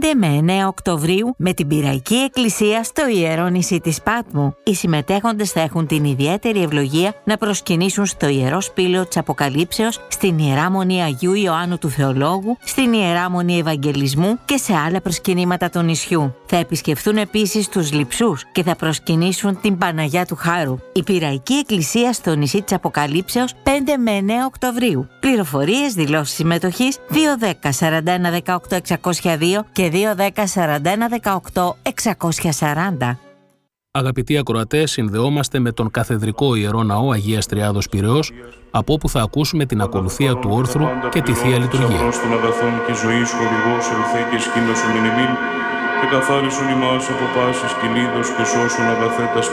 με 9 Οκτωβρίου με την Πειραϊκή Εκκλησία στο Ιερό Νησί της Πάτμου. Οι συμμετέχοντες θα έχουν την ιδιαίτερη ευλογία να προσκυνήσουν στο Ιερό Σπήλαιο της Αποκαλύψεως, στην Ιερά Μονή Αγίου Ιωάννου του Θεολόγου, στην Ιερά Μονή Ευαγγελισμού και σε άλλα προσκυνήματα του νησιού. Θα επισκεφθούν επίσης τους Λειψούς και θα προσκυνήσουν την Παναγιά του Χάρου. Η Πειραϊκή Εκκλησία στο νησί της Αποκαλύψεως 5 με 9 Οκτωβρίου. Πληροφορίες, δηλώσεις συμμετοχής 210 41 18 602 και 210 41 18 640. Αγαπητοί ακροατές, συνδεόμαστε με τον Καθεδρικό Ιερό Ναό Αγίας Τριάδος Πειραιώς, από όπου θα ακούσουμε την ακολουθία του όρθρου και τη Θεία Λειτουργία. Των αγαθών και ζωής χορηγός ελθέ και σκήνωσον εν ημίν και καθάρισον ημάς από πάσης κυλίδος και σώσον αγαθέτας